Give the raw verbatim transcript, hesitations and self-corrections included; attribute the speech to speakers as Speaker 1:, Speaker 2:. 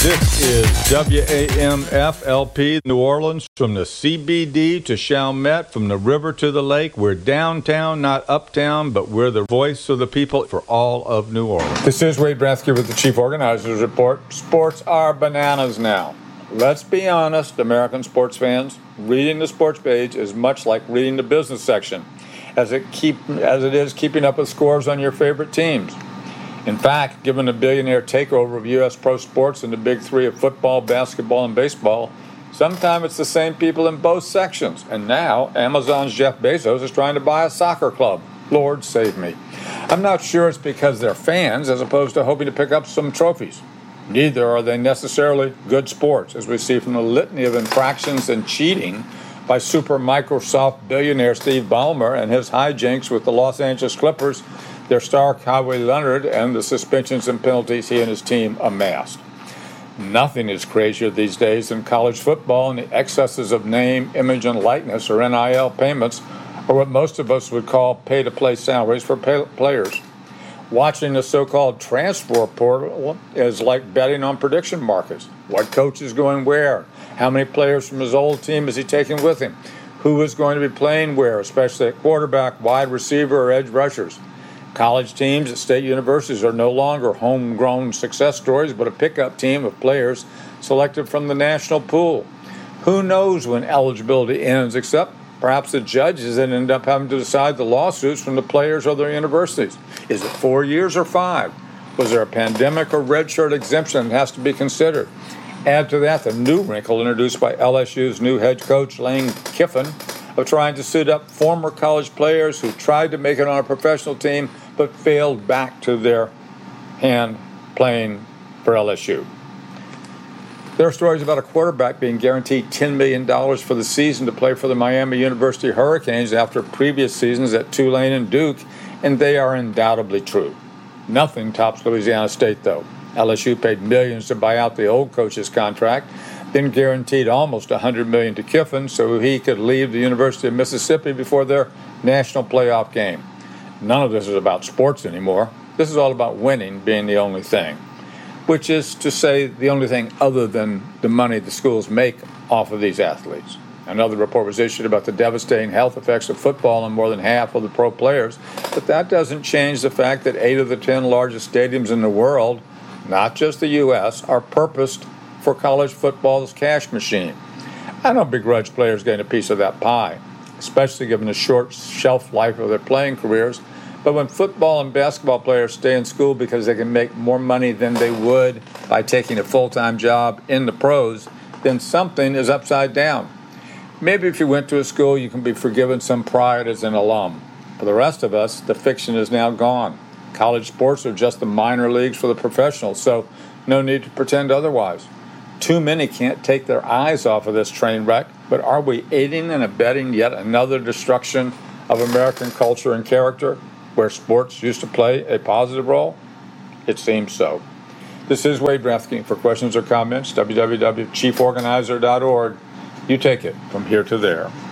Speaker 1: This is W A M F L P New Orleans, from the C B D to Chalmette, from the river to the lake. We're downtown, not uptown, but we're the voice of the people for all of New Orleans.
Speaker 2: This is Wade Bransky with the Chief Organizers Report. Sports are bananas now. Let's be honest, American sports fans. Reading the sports page is much like reading the business section, as it keep as it is keeping up with scores on your favorite teams. In fact, given the billionaire takeover of U S pro sports and the big three of football, basketball, and baseball, sometimes it's the same people in both sections. And now, Amazon's Jeff Bezos is trying to buy a soccer club. Lord save me. I'm not sure it's because they're fans as opposed to hoping to pick up some trophies. Neither are they necessarily good sports, as we see from the litany of infractions and cheating by super Microsoft billionaire Steve Ballmer and his hijinks with the Los Angeles Clippers, their star Kawhi Leonard, and the suspensions and penalties he and his team amassed. Nothing is crazier these days than college football, and the excesses of name, image, and likeness, or N I L payments, are what most of us would call pay-to-play salaries for pay- players. Watching the so-called transfer portal is like betting on prediction markets. What coach is going where? How many players from his old team is he taking with him? Who is going to be playing where, especially at quarterback, wide receiver, or edge rushers? College teams at state universities are no longer homegrown success stories, but a pickup team of players selected from the national pool. Who knows when eligibility ends, except perhaps the judges that end up having to decide the lawsuits from the players or their universities. Is it four years or five? Was there a pandemic or redshirt exemption that has to be considered? Add to that the new wrinkle introduced by L S U's new head coach, Lane Kiffin, of trying to suit up former college players who tried to make it on a professional team but failed back to their hand playing for L S U. There are stories about a quarterback being guaranteed ten million dollars for the season to play for the Miami University Hurricanes after previous seasons at Tulane and Duke, and they are undoubtedly true. Nothing tops Louisiana State, though. L S U paid millions to buy out the old coach's contract, then guaranteed almost one hundred million dollars to Kiffin so he could leave the University of Mississippi before their national playoff game. None of this is about sports anymore. This is all about winning being the only thing, which is to say the only thing other than the money the schools make off of these athletes. Another report was issued about the devastating health effects of football on more than half of the pro players, but that doesn't change the fact that eight of the ten largest stadiums in the world, not just the U S, are purposed for college football's cash machine. I don't begrudge players getting a piece of that pie, especially given the short shelf life of their playing careers. But when football and basketball players stay in school because they can make more money than they would by taking a full-time job in the pros, then something is upside down. Maybe if you went to a school, you can be forgiven some pride as an alum. For the rest of us, the fiction is now gone. College sports are just the minor leagues for the professionals, so no need to pretend otherwise. Too many can't take their eyes off of this train wreck, but are we aiding and abetting yet another destruction of American culture and character, where sports used to play a positive role? It seems so. This is Wade Bransky. For questions or comments, w w w dot chief organizer dot org. You take it from here to there.